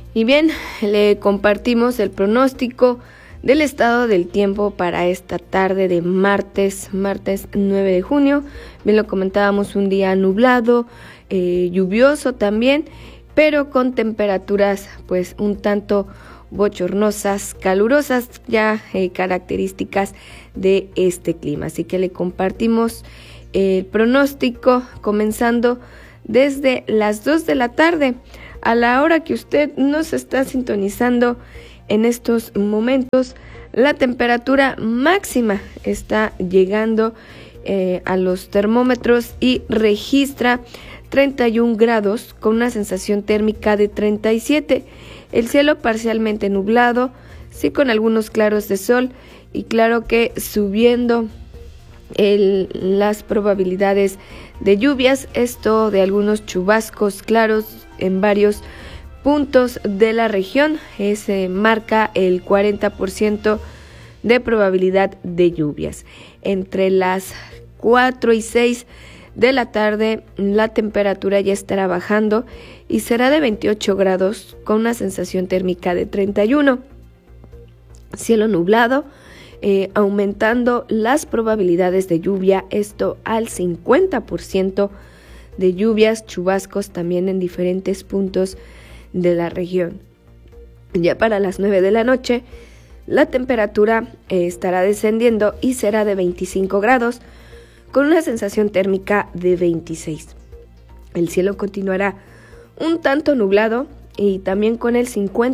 Y bien, le compartimos el pronóstico del estado del tiempo para esta tarde de martes 9 de junio. Bien lo comentábamos, un día nublado, lluvioso también, pero con temperaturas pues un tanto bochornosas, calurosas, ya características de este clima. Así que le compartimos el pronóstico comenzando desde las 2 de la tarde. A la hora que usted nos está sintonizando en estos momentos, la temperatura máxima está llegando a los termómetros y registra 31 grados con una sensación térmica de 37. El cielo parcialmente nublado, sí con algunos claros de sol y claro que subiendo las probabilidades de lluvias, esto de algunos chubascos claros en varios puntos de la región. Se marca el 40% de probabilidad de lluvias. Entre las 4 y 6 de la tarde la temperatura ya estará bajando y será de 28 grados con una sensación térmica de 31. Cielo nublado, aumentando las probabilidades de lluvia, esto al 50% de lluvias, chubascos también en diferentes puntos de la región. Ya para las 9 de la noche, la temperatura estará descendiendo y será de 25 grados con una sensación térmica de 26. El cielo continuará un tanto nublado y también con el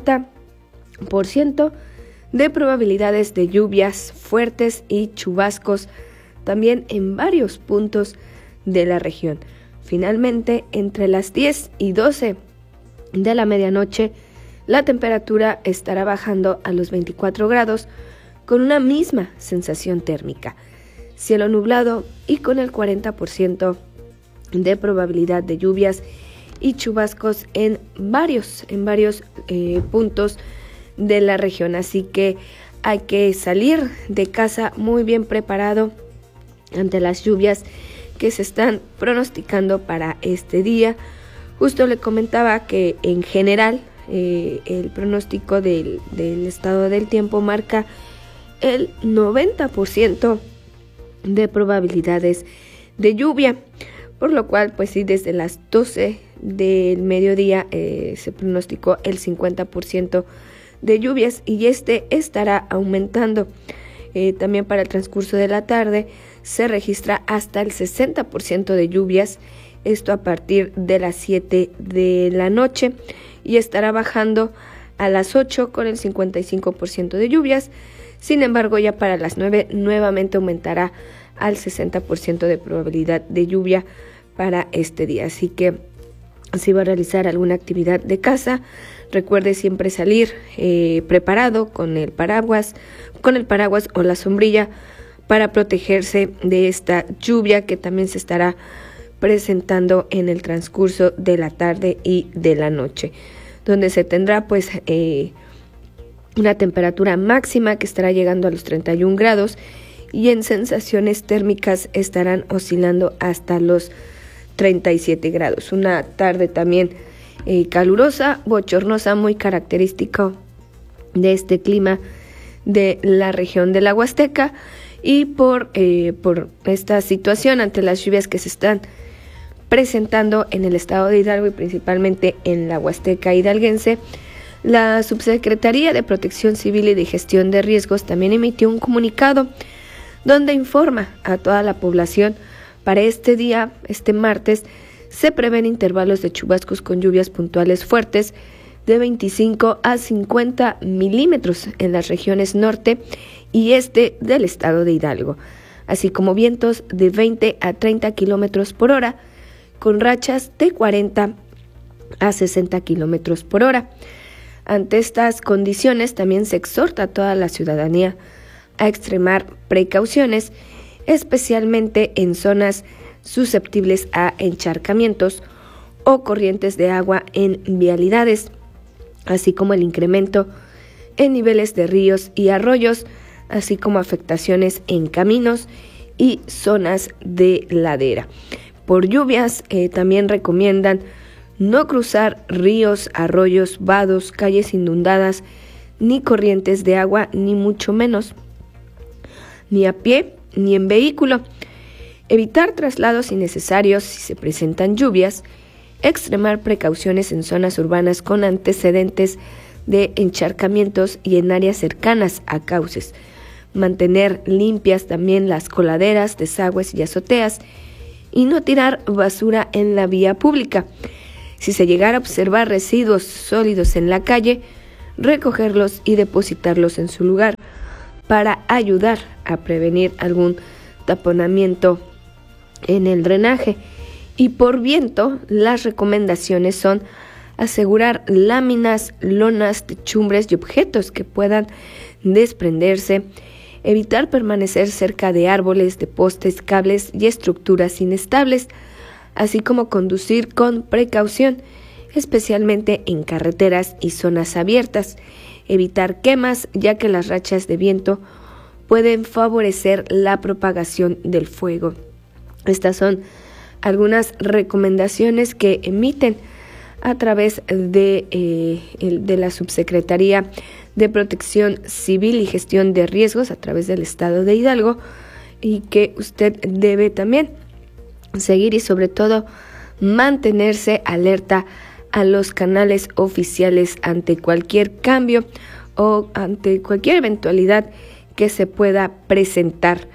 50% de probabilidades de lluvias fuertes y chubascos también en varios puntos de la región. Finalmente, entre las 10 y 12 de la medianoche, la temperatura estará bajando a los 24 grados con una misma sensación térmica. Cielo nublado y con el 40% de probabilidad de lluvias y chubascos en varios puntos de la región. Así que hay que salir de casa muy bien preparado ante las lluvias que se están pronosticando para este día. Justo le comentaba que en general el pronóstico del estado del tiempo marca el 90% de probabilidades de lluvia, por lo cual pues sí, desde las 12 del mediodía se pronosticó el 50% de lluvias y este estará aumentando. También para el transcurso de la tarde se registra hasta el 60% de lluvias, esto a partir de las 7 de la noche, y estará bajando a las 8 con el 55% de lluvias. Sin embargo, ya para las 9 nuevamente aumentará al 60% de probabilidad de lluvia para este día. Así que si va a realizar alguna actividad de casa, recuerde siempre salir preparado con el paraguas o la sombrilla para protegerse de esta lluvia que también se estará presentando en el transcurso de la tarde y de la noche, donde se tendrá pues una temperatura máxima que estará llegando a los 31 grados y en sensaciones térmicas estarán oscilando hasta los 37 grados. Una tarde también calurosa, bochornosa, muy característico de este clima de la región de la Huasteca. Y por esta situación, ante las lluvias que se están presentando en el estado de Hidalgo y principalmente en la Huasteca hidalguense, la Subsecretaría de Protección Civil y de Gestión de Riesgos también emitió un comunicado donde informa a toda la población para este día, este martes, se prevén intervalos de chubascos con lluvias puntuales fuertes de 25 a 50 milímetros en las regiones norte y este del estado de Hidalgo, así como vientos de 20 a 30 kilómetros por hora, con rachas de 40 a 60 kilómetros por hora. Ante estas condiciones también se exhorta a toda la ciudadanía a extremar precauciones, especialmente en zonas susceptibles a encharcamientos o corrientes de agua en vialidades, así como el incremento en niveles de ríos y arroyos, así como afectaciones en caminos y zonas de ladera. Por lluvias también recomiendan no cruzar ríos, arroyos, vados, calles inundadas, ni corrientes de agua, ni mucho menos, ni a pie, ni en vehículo. Evitar traslados innecesarios si se presentan lluvias. Extremar precauciones en zonas urbanas con antecedentes de encharcamientos y en áreas cercanas a cauces. Mantener limpias también las coladeras, desagües y azoteas. Y no tirar basura en la vía pública. Si se llegara a observar residuos sólidos en la calle, recogerlos y depositarlos en su lugar para ayudar a prevenir algún taponamiento en el drenaje. Y por viento, las recomendaciones son asegurar láminas, lonas, techumbres y objetos que puedan desprenderse, evitar permanecer cerca de árboles, de postes, cables y estructuras inestables, así como conducir con precaución, especialmente en carreteras y zonas abiertas, evitar quemas, ya que las rachas de viento pueden favorecer la propagación del fuego. Estas son algunas recomendaciones que emiten a través de la Subsecretaría de Protección Civil y Gestión de Riesgos a través del Estado de Hidalgo, y que usted debe también seguir y sobre todo mantenerse alerta a los canales oficiales ante cualquier cambio o ante cualquier eventualidad que se pueda presentar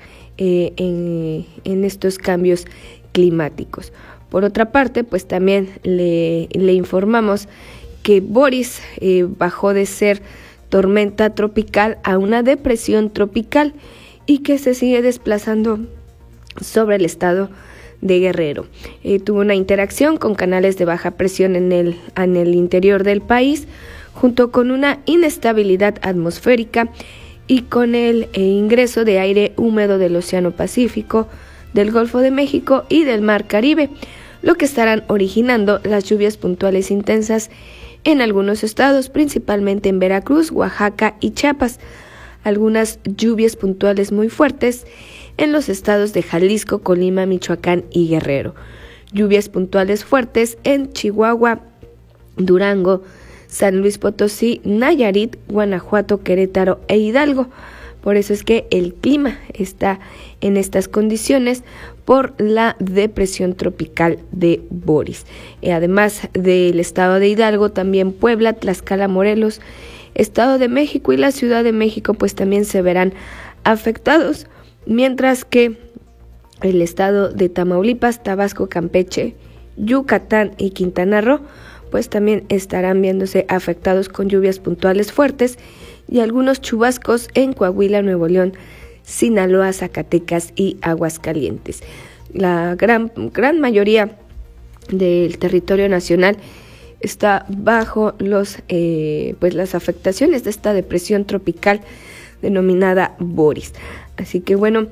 en estos cambios climáticos. Por otra parte, pues también le informamos que Boris bajó de ser tormenta tropical a una depresión tropical y que se sigue desplazando sobre el estado de Guerrero. Tuvo una interacción con canales de baja presión en el interior del país, junto con una inestabilidad atmosférica y con el ingreso de aire húmedo del Océano Pacífico, del Golfo de México y del Mar Caribe, lo que estarán originando las lluvias puntuales intensas en algunos estados, principalmente en Veracruz, Oaxaca y Chiapas. Algunas lluvias puntuales muy fuertes en los estados de Jalisco, Colima, Michoacán y Guerrero. Lluvias puntuales fuertes en Chihuahua, Durango, San Luis Potosí, Nayarit, Guanajuato, Querétaro e Hidalgo. Por eso es que el clima está en estas condiciones por la depresión tropical de Boris. Además del estado de Hidalgo, también Puebla, Tlaxcala, Morelos, Estado de México y la Ciudad de México pues también se verán afectados, mientras que el estado de Tamaulipas, Tabasco, Campeche, Yucatán y Quintana Roo pues también estarán viéndose afectados con lluvias puntuales fuertes y algunos chubascos en Coahuila, Nuevo León, Sinaloa, Zacatecas y Aguascalientes. La gran mayoría del territorio nacional está bajo las afectaciones de esta depresión tropical denominada Boris. Así que bueno,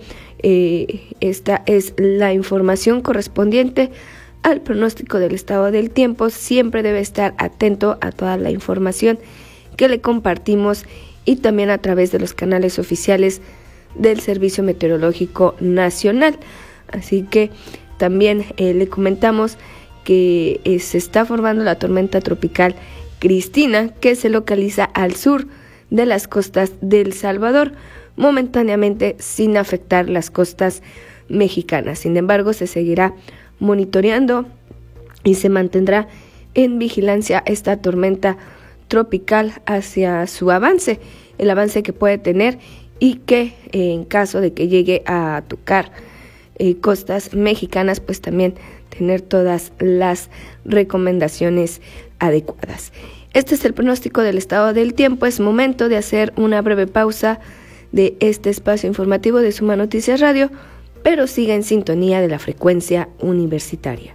esta es la información correspondiente al pronóstico del estado del tiempo. Siempre debe estar atento a toda la información que le compartimos y también a través de los canales oficiales del Servicio Meteorológico Nacional. Así que también le comentamos que se está formando la tormenta tropical Cristina, que se localiza al sur de las costas de El Salvador, momentáneamente sin afectar las costas mexicanas. Sin embargo, se seguirá monitoreando y se mantendrá en vigilancia esta tormenta tropical hacia su avance, el avance que puede tener y que en caso de que llegue a tocar costas mexicanas, pues también tener todas las recomendaciones adecuadas. Este es el pronóstico del estado del tiempo. Es momento de hacer una breve pausa de este espacio informativo de Suma Noticias Radio, pero siga en sintonía de la frecuencia universitaria.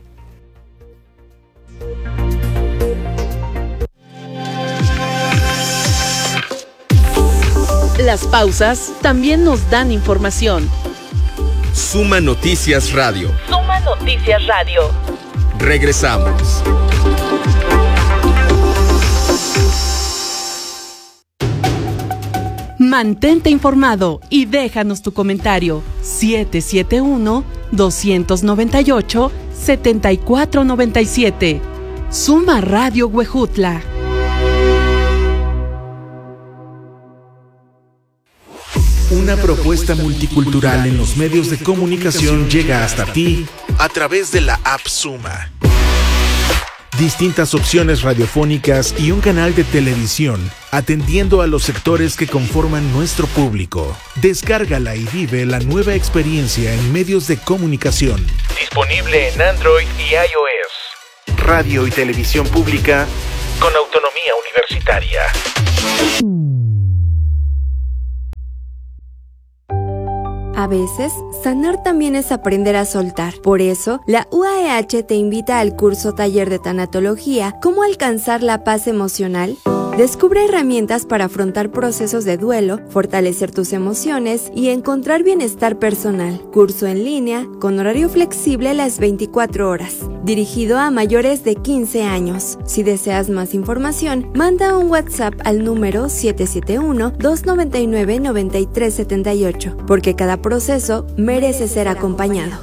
Las pausas también nos dan información. Suma Noticias Radio. Suma Noticias Radio. Regresamos. Mantente informado y déjanos tu comentario. 771-298-7497. Suma Radio Huejutla. Una propuesta multicultural en los medios de comunicación llega hasta ti a través de la app Suma. Distintas opciones radiofónicas y un canal de televisión, atendiendo a los sectores que conforman nuestro público. Descárgala y vive la nueva experiencia en medios de comunicación. Disponible en Android y iOS. Radio y televisión pública con autonomía universitaria. A veces, sanar también es aprender a soltar. Por eso, la UAEH te invita al curso Taller de Tanatología ¿Cómo alcanzar la paz emocional? Descubre herramientas para afrontar procesos de duelo, fortalecer tus emociones y encontrar bienestar personal. Curso en línea, con horario flexible las 24 horas. Dirigido a mayores de 15 años. Si deseas más información, manda un WhatsApp al número 771-299-9378, porque cada proceso merece ser acompañado.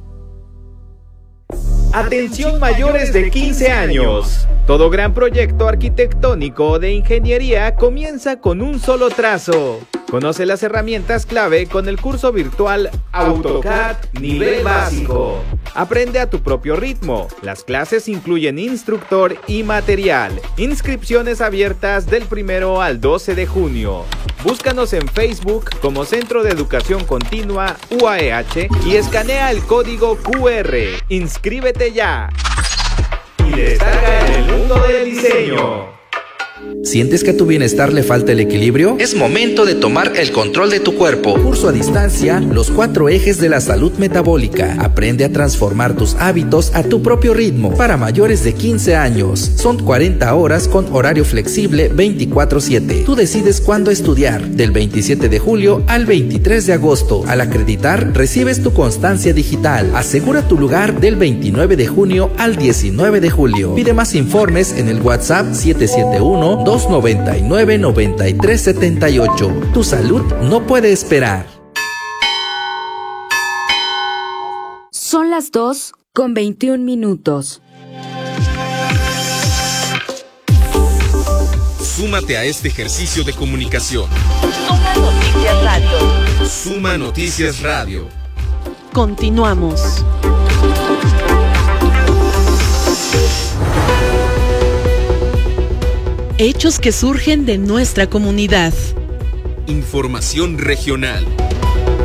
Atención mayores de 15 años. Todo gran proyecto arquitectónico o de ingeniería comienza con un solo trazo. Conoce las herramientas clave con el curso virtual AutoCAD Nivel Básico. Aprende a tu propio ritmo. Las clases incluyen instructor y material. Inscripciones abiertas del 1 al 12 de junio. Búscanos en Facebook como Centro de Educación Continua UAEH y escanea el código QR. ¡Inscríbete ya! Y destaca en el mundo del diseño. ¿Sientes que a tu bienestar le falta el equilibrio? Es momento de tomar el control de tu cuerpo. Curso a distancia, los 4 ejes de la salud metabólica. Aprende a transformar tus hábitos a tu propio ritmo. Para mayores de 15 años. Son 40 horas con horario flexible 24/7. Tú decides cuándo estudiar. Del 27 de julio al 23 de agosto. Al acreditar, recibes tu constancia digital. Asegura tu lugar del 29 de junio al 19 de julio. Pide más informes en el WhatsApp 771-299-9378. Tu salud no puede esperar. Son las 2:21. Súmate a este ejercicio de comunicación. Suma Noticias Radio. Suma Noticias Radio. Continuamos. Hechos que surgen de nuestra comunidad. Información regional.